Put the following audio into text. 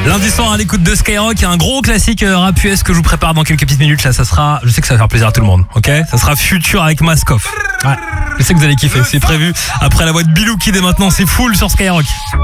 Lundi soir à l'écoute de Skyrock, il y a un gros classique rap US que je vous prépare dans quelques petites minutes. Là, ça sera, je sais que ça va faire plaisir à tout le monde, ok? Ça sera Future avec Mask Off. Ouais, je sais que vous allez kiffer. C'est prévu après la voix de Bilou qui dès maintenant, c'est full sur Skyrock.